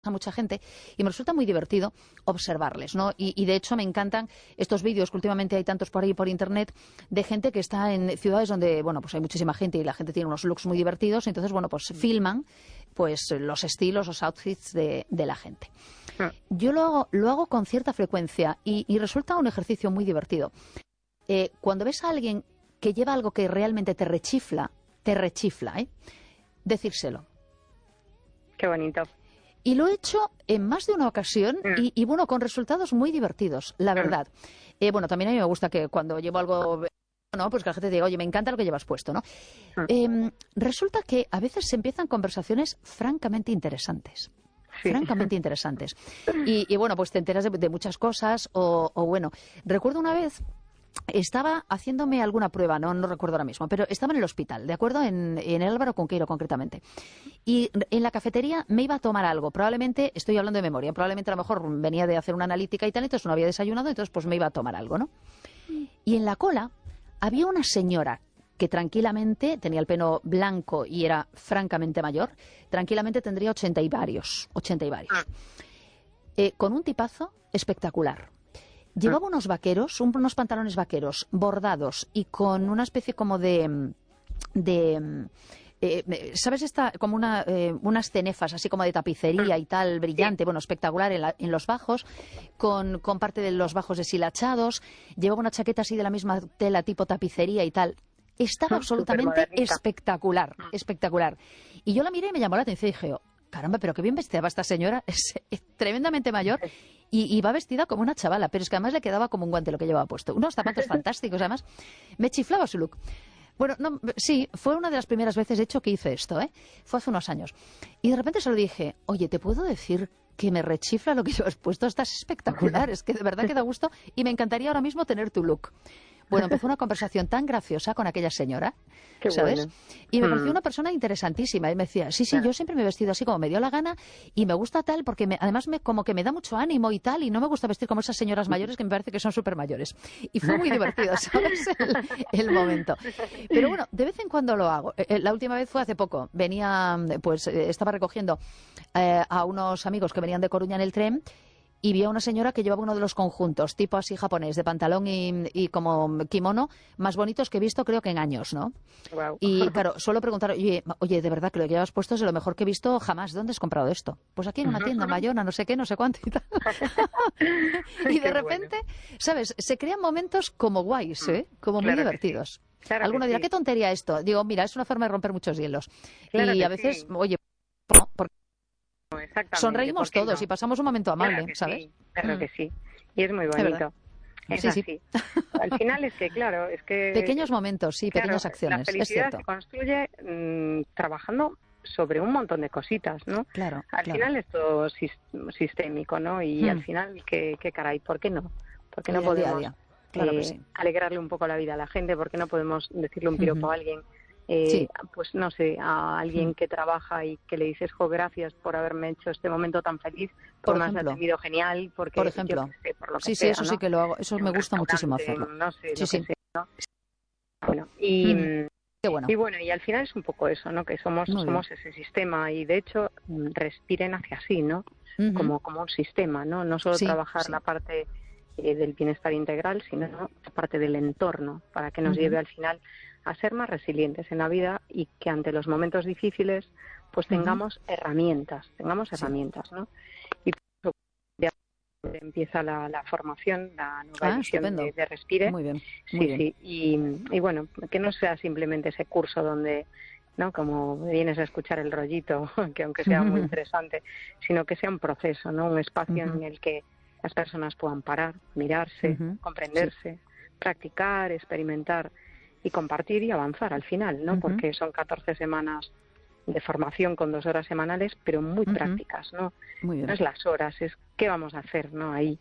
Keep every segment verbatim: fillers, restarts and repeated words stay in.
a mucha gente y me resulta muy divertido observarles, ¿no? Y, y de hecho me encantan estos vídeos que últimamente hay tantos por ahí por internet de gente que está en ciudades donde, bueno, pues hay muchísima gente y la gente tiene unos looks muy divertidos, entonces, bueno, pues filman pues los estilos, los outfits de, de la gente. Yo lo hago, lo hago con cierta frecuencia y, y resulta un ejercicio muy divertido. Eh, cuando ves a alguien que lleva algo que realmente te rechifla, te rechifla, ¿eh? Decírselo. Qué bonito. Y lo he hecho en más de una ocasión Mm. y, y, bueno, con resultados muy divertidos, la verdad. Mm. Eh, bueno, también a mí me gusta que cuando llevo algo, ¿no? Pues que la gente te diga, oye, me encanta lo que llevas puesto, ¿no? Mm. Eh, resulta que a veces se empiezan conversaciones francamente interesantes. Sí. Francamente interesantes. Y, y bueno, pues te enteras de, de muchas cosas o, o bueno, recuerdo una vez... Estaba haciéndome alguna prueba, no, no recuerdo ahora mismo, pero estaba en el hospital, ¿de acuerdo? En, en el Álvaro Cunqueiro, concretamente. Y en la cafetería me iba a tomar algo. Probablemente, estoy hablando de memoria, probablemente a lo mejor venía de hacer una analítica y tal, entonces no había desayunado, entonces pues me iba a tomar algo, ¿no? Y en la cola había una señora que tranquilamente tenía el pelo blanco y era francamente mayor, tranquilamente tendría ochenta y varios, ochenta y varios. Eh, con un tipazo espectacular. Llevaba unos vaqueros, unos pantalones vaqueros bordados y con una especie como de... de eh, ¿sabes? Esta, como una, eh, unas cenefas así como de tapicería y tal, brillante, bueno, espectacular en, la, en los bajos, con, con parte de los bajos deshilachados. Llevaba una chaqueta así de la misma tela tipo tapicería y tal. Estaba absolutamente espectacular, espectacular. Y yo la miré y me llamó la atención y dije, oh, caramba, pero qué bien vestida va esta señora, es, es tremendamente mayor y, y va vestida como una chavala, pero es que además le quedaba como un guante lo que llevaba puesto. Unos zapatos fantásticos, además, me chiflaba su look. Bueno, no, sí, fue una de las primeras veces, de hecho, que hice esto, ¿eh? Fue hace unos años. Y de repente se lo dije, oye, ¿te puedo decir que me rechifla lo que llevas puesto? Estás espectacular, es que de verdad que da gusto y me encantaría ahora mismo tener tu look. Bueno, empezó una conversación tan graciosa con aquella señora, Qué ¿sabes? bueno. Y me Mm. pareció una persona interesantísima. Y me decía, sí, sí, yo siempre me he vestido así como me dio la gana y me gusta tal porque me, además me, como que me da mucho ánimo y tal y no me gusta vestir como esas señoras mayores que me parece que son súper mayores. Y fue muy divertido, ¿sabes? El, el momento. Pero bueno, de vez en cuando lo hago. Eh, La última vez fue hace poco. Venía, pues eh, estaba recogiendo eh, a unos amigos que venían de Coruña en el tren y vi a una señora que llevaba uno de los conjuntos, tipo así japonés, de pantalón y, y como kimono, más bonitos que he visto creo que en años, ¿no? Wow. Y claro, suelo preguntar, oye, oye, de verdad que lo que llevas puesto es de lo mejor que he visto jamás. ¿Dónde has comprado esto? Pues aquí en una tienda, en Bayona, no sé qué, no sé cuánto y tal. Y de Qué repente, bueno. ¿sabes? Se crean momentos como guays, ¿eh? Como muy Claro que divertidos. sí. Claro Alguno que dirá, sí. ¿qué tontería esto? Digo, mira, es una forma de romper muchos hielos. Claro Y que a veces, sí. oye, porque Exactamente. sonreímos ¿Por qué todos no? y pasamos un momento Claro amable, que ¿sabes? sí. Claro Mm, que sí. Y es muy es verdad. bonito. Es Sí, sí. así. Al final es que, claro, es que, Pequeños momentos, sí, claro, pequeñas la acciones, es felicidad se cierto. construye mm, trabajando sobre un montón de cositas, ¿no? Claro, Al claro. final es todo sis- sistémico, ¿no? Y al Hmm, final, ¿qué, qué caray? ¿Por qué no? ¿Por qué no en el día a podemos día, claro que eh, sí. alegrarle un poco la vida a la gente? ¿Por qué no podemos decirle un piropo Ujú. a alguien? Eh, Sí, pues no sé, a hmm, alguien que trabaja y que le dices, jo, gracias por haberme hecho este momento tan feliz, por porque me has ejemplo, atendido genial, por porque yo qué ejemplo. sé, por lo que Sí, sí, sea, eso sí ¿no? que lo hago, eso En me un gusta muchísimo restaurante, hacerlo. en no sé, Sí, lo que sí. sea, ¿no? Bueno, y, Mm, mm, qué bueno, y bueno, y al final es un poco eso, ¿no? Que somos muy bien. somos ese sistema y de hecho mm, respiren hacia sí, ¿no? Ujú. Como como un sistema, ¿no? No solo Sí, trabajar la sí. parte eh, del bienestar integral, sino la parte del entorno para que nos Ujú, lleve al final a ser más resilientes en la vida y que ante los momentos difíciles pues ujú. tengamos herramientas, tengamos Sí. herramientas, ¿no? Y por eso ya empieza la, la formación, la nueva Ah, edición de, estupendo. de Respire. Muy bien, muy Sí, bien. sí. Y, y bueno, que no sea simplemente ese curso donde, ¿no? Como vienes a escuchar el rollito, que aunque sea muy interesante, sino que sea un proceso, ¿no? Un espacio Ujú, en el que las personas puedan parar, mirarse, ujú. Sí. comprenderse, practicar, experimentar y compartir y avanzar al final, ¿no? Ujú, Porque son catorce semanas de formación con dos horas semanales, pero muy ujú. prácticas, ¿no? Muy No bien. es las horas, es qué vamos a hacer, ¿no? Ahí.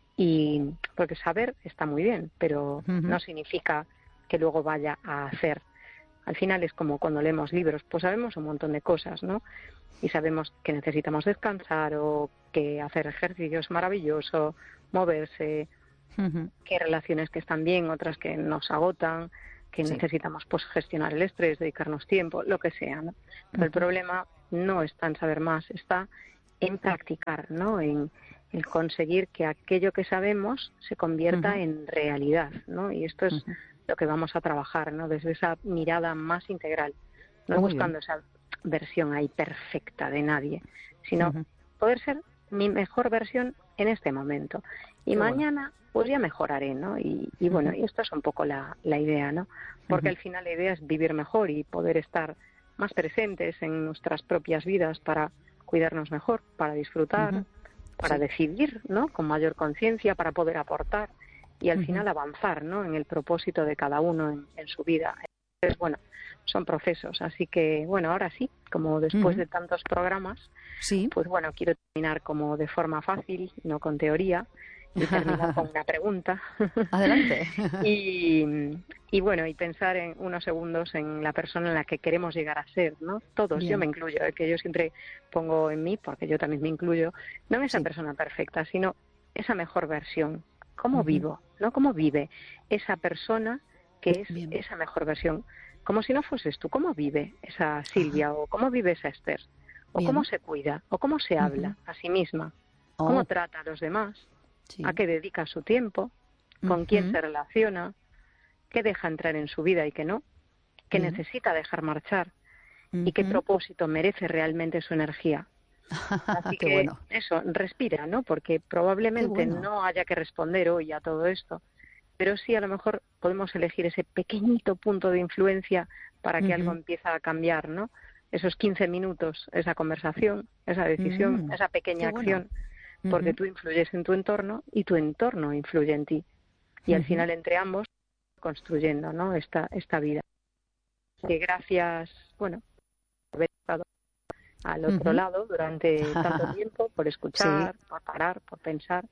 Y porque saber está muy bien, pero Ujú. no significa que luego vaya a hacer. Al final es como cuando leemos libros, pues sabemos un montón de cosas, ¿no? Y sabemos que necesitamos descansar o que hacer ejercicio es maravilloso, moverse, Ujú. que hay relaciones que están bien, otras que nos agotan, que Sí. necesitamos pues gestionar el estrés, dedicarnos tiempo, lo que sea, ¿no? Pero el Ujú. problema no está en saber más, está en practicar, ¿no? En el conseguir que aquello que sabemos se convierta uh-huh. en realidad, ¿no? Y esto es uh-huh. lo que vamos a trabajar, ¿no? Desde esa mirada más integral, no Muy buscando bien. esa versión ahí perfecta de nadie, sino uh-huh. poder ser mi mejor versión en este momento. Y Qué mañana bueno. pues ya mejoraré, ¿no? Y, y bueno, uh-huh. y esto es un poco la, la idea, ¿no? Porque uh-huh. al final la idea es vivir mejor y poder estar más presentes en nuestras propias vidas para cuidarnos mejor, para disfrutar, uh-huh. para sí. decidir, ¿no? Con mayor conciencia, para poder aportar y al uh-huh. final avanzar, ¿no? En el propósito de cada uno en, en su vida. Entonces, bueno, son procesos. Así que, bueno, ahora sí, como después uh-huh. de tantos programas, sí. pues bueno, quiero terminar como de forma fácil, no con teoría, y terminar con una pregunta. Adelante. y, y bueno, y pensar en unos segundos en la persona en la que queremos llegar a ser, ¿no? Todos, Bien. yo me incluyo, ¿eh? Que yo siempre pongo en mí, porque yo también me incluyo, no en esa sí. persona perfecta, sino esa mejor versión. ¿Cómo uh-huh. vivo? ¿No? ¿Cómo vive esa persona que es Bien. esa mejor versión? Como si no fueses tú. ¿Cómo vive esa Silvia? Uh-huh. ¿O cómo vive esa Esther? ¿O Bien. cómo se cuida? ¿O cómo se habla uh-huh. a sí misma? Oh. ¿Cómo trata a los demás? Sí. ¿A qué dedica su tiempo? ¿Con uh-huh. quién se relaciona? ¿Qué deja entrar en su vida y qué no? ¿Qué uh-huh. necesita dejar marchar? Uh-huh. ¿Y qué propósito merece realmente su energía? Así que bueno. eso, respira, ¿no? Porque probablemente bueno. no haya que responder hoy a todo esto, pero sí a lo mejor podemos elegir ese pequeñito punto de influencia para que uh-huh. algo empiece a cambiar, ¿no? Esos quince minutos, esa conversación, esa decisión, uh-huh. esa pequeña Qué acción. Bueno. Porque uh-huh. tú influyes en tu entorno y tu entorno influye en ti. Y uh-huh. al final entre ambos construyendo, ¿no? esta esta vida. Que gracias, bueno, por haber estado al otro uh-huh. lado durante tanto tiempo, por escuchar, sí. por parar, por pensar.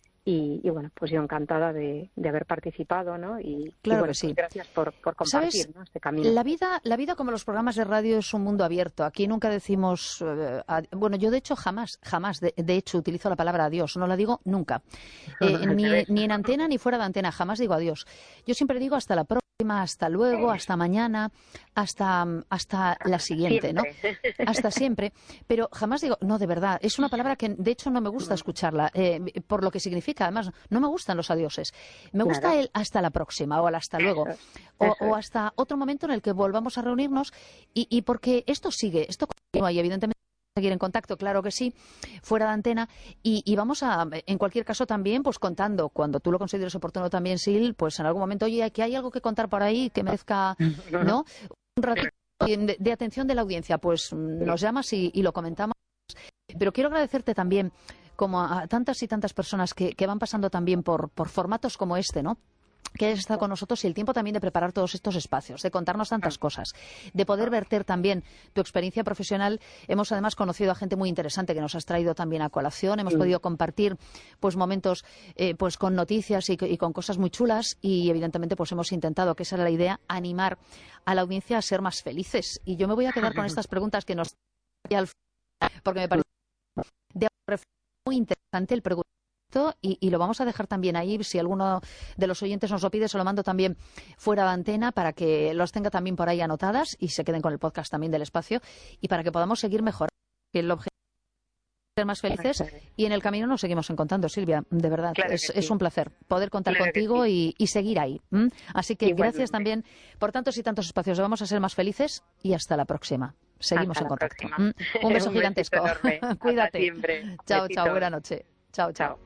Y, y bueno, pues yo encantada de, de haber participado, ¿no? Y, claro y bueno, que sí. Pues gracias por, por compartir, ¿no? este camino. La vida, la vida como los programas de radio es un mundo abierto. Aquí nunca decimos, eh, a, bueno, yo de hecho jamás, jamás, de, de hecho utilizo la palabra adiós, no la digo nunca. Eh, ni, ni en antena ni fuera de antena, jamás digo adiós. Yo siempre digo hasta la próxima, hasta luego, hasta mañana, hasta, hasta la siguiente, ¿no? Hasta siempre. Pero jamás digo, no, de verdad, es una palabra que de hecho no me gusta escucharla, eh, por lo que significa. Además, no me gustan los adioses. Me gusta claro. el hasta la próxima o el hasta luego. Eso, o, eso o hasta otro momento en el que volvamos a reunirnos y, y porque esto sigue, esto continúa y evidentemente seguir en contacto, claro que sí, fuera de antena y, y vamos a, en cualquier caso también, pues contando, cuando tú lo consideres oportuno también, Sil, pues en algún momento, oye, aquí hay algo que contar por ahí que merezca, ¿no? Un ratito de, de atención de la audiencia, pues nos llamas y, y lo comentamos. Pero quiero agradecerte también como a tantas y tantas personas que, que van pasando también por, por formatos como este, ¿no? Que hayas estado con nosotros y el tiempo también de preparar todos estos espacios, de contarnos tantas cosas, de poder verter también tu experiencia profesional. Hemos además conocido a gente muy interesante que nos has traído también a colación. Hemos sí. podido compartir pues momentos eh, pues con noticias y, y con cosas muy chulas y evidentemente pues hemos intentado, que esa era la idea, animar a la audiencia a ser más felices. Y yo me voy a quedar con estas preguntas que nos porque me parece de muy interesante el preguntar. Y, y lo vamos a dejar también ahí, si alguno de los oyentes nos lo pide, se lo mando también fuera de antena para que los tenga también por ahí anotadas y se queden con el podcast también del espacio y para que podamos seguir mejorando. El objetivo es ser más felices y en el camino nos seguimos encontrando, Silvia, de verdad, claro es, sí. es un placer poder contar claro contigo sí. y, y seguir ahí. ¿Mm? Así que Igualmente. Gracias también por tantos y tantos espacios. Vamos a ser más felices y hasta la próxima. Seguimos hasta en contacto. ¿Mm? Un beso un gigantesco. Cuídate. Chao, chao, buena noche. Chao, chao.